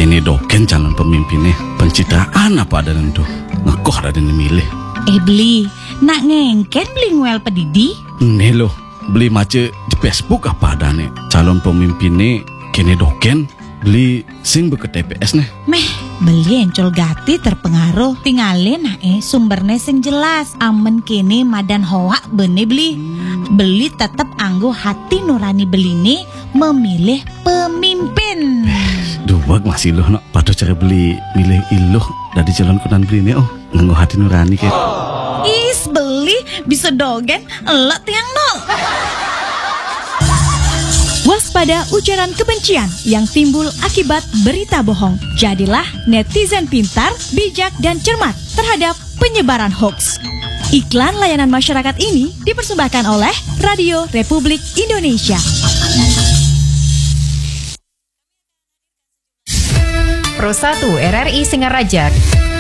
kene doken calon pemimpinnya pencitraan apa ada nentu ngekoh ada yang milih. Beli nak ngengken beli nguel pedidi. Nih loh beli mace di Facebook apa ada nih calon pemimpinnya kene doken beli sing beke TPS nih. Meh beli encol gati terpengaruh tinggalin sumbernya sing jelas amen kene madan hoa bene beli tetap anggo hati nurani beli nih memilih pemimpin. Duwag masih loh no pada cara beli milih iluh dari calon kunan beli nih nganggo hati nurani kayak. Is beli bisa dogen elok tiang no. Waspada ujaran kebencian yang timbul akibat berita bohong. Jadilah netizen pintar, bijak, dan cermat terhadap penyebaran hoax. Iklan layanan masyarakat ini dipersembahkan oleh Radio Republik Indonesia. Pro 1 RRI Singaraja